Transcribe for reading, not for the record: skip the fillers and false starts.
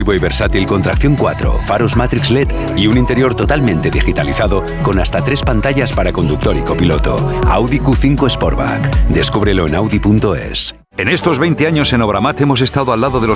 Y versátil con tracción 4, faros Matrix LED y un interior totalmente digitalizado con hasta 3 pantallas para conductor y copiloto. Audi Q5 Sportback. Descúbrelo en Audi.es. En estos 20 años en Obramat hemos estado al lado de los